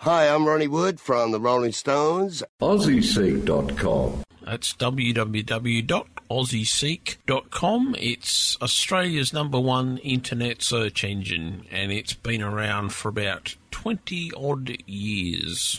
Hi, I'm Ronnie Wood from the Rolling Stones. AussieSeek.com. That's www.aussieseek.com. It's Australia's #1 internet search engine, and it's been around for about 20-odd years.